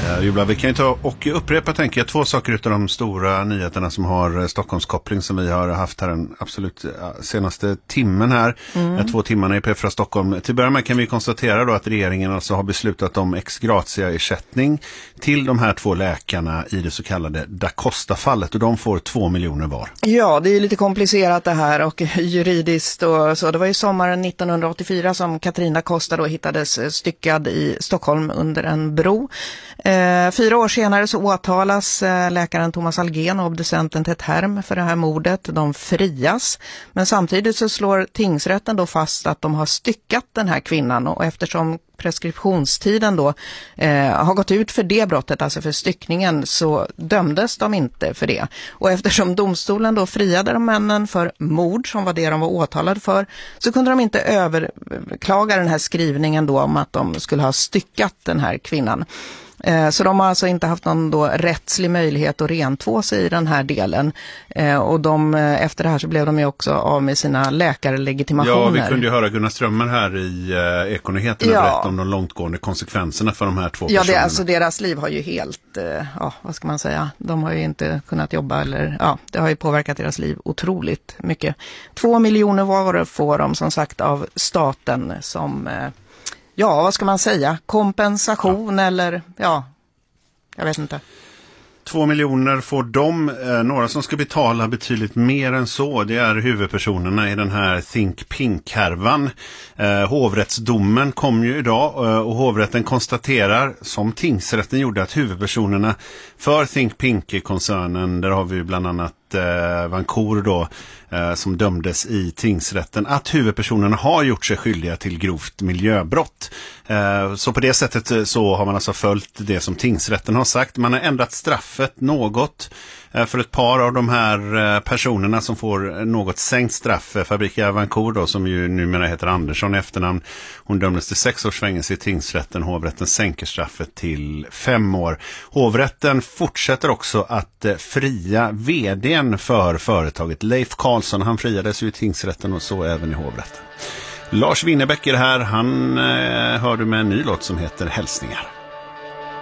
Jubla. Vi kan ju ta och upprepa, tänker jag, 2 saker utav de stora nyheterna som har Stockholmskoppling som vi har haft här den absolut senaste timmen här. 2 timmarna i P4 Stockholm. Till början med kan vi konstatera då att regeringen alltså har beslutat om ex gratia-ersättning till de här 2 läkarna i det så kallade Da Costa-fallet, och de får 2 miljoner var. Ja, det är lite komplicerat det här och juridiskt och så. Det var ju sommaren 1984 som Katarina Costa då hittades styckad i Stockholm under en bro. 4 år senare så åtalas läkaren Thomas Algen och obducenten Ted Herm för det här mordet. De frias. Men samtidigt så slår tingsrätten då fast att de har styckat den här kvinnan, och eftersom preskriptionstiden då har gått ut för det brottet, alltså för styckningen, så dömdes de inte för det. Och eftersom domstolen då friade de männen för mord, som var det de var åtalade för, så kunde de inte överklaga den här skrivningen då om att de skulle ha styckat den här kvinnan. Så de har alltså inte haft någon då rättslig möjlighet att rentvå sig i den här delen. Och efter det här så blev de ju också av med sina läkarlegitimationer. Ja, vi kunde ju höra Gunnar Strömmer här i Ekonyheterna berätta om de långtgående konsekvenserna för de här 2 personerna. Ja, alltså deras liv har ju helt, vad ska man säga, de har ju inte kunnat jobba det har ju påverkat deras liv otroligt mycket. 2 miljoner var får de som sagt av staten som... vad ska man säga? Kompensation eller, jag vet inte. 2 miljoner får de. Några som ska betala betydligt mer än så, det är huvudpersonerna i den här Think Pink-härvan. Hovrättsdomen kom ju idag och hovrätten konstaterar, som tingsrätten gjorde, att huvudpersonerna för Think Pink-koncernen, där har vi bland annat Vancour då, som dömdes i tingsrätten, att huvudpersonerna har gjort sig skyldiga till grovt miljöbrott. Så på det sättet så har man alltså följt det som tingsrätten har sagt. Man har ändrat straffet något för ett par av de här personerna som får något sänkt straff. Fabricia Vancour då, som ju numera heter Andersson i efternamn, hon dömdes till 6 års fängelse i tingsrätten. Hovrätten sänker straffet till 5 år. Hovrätten fortsätter också att fria vdn för företaget, Leif Karlsson. Han friades ju i tingsrätten och så även i hovrätten. Lars Winnerbäck är det här. Han hör du med en ny låt som heter Hälsningar.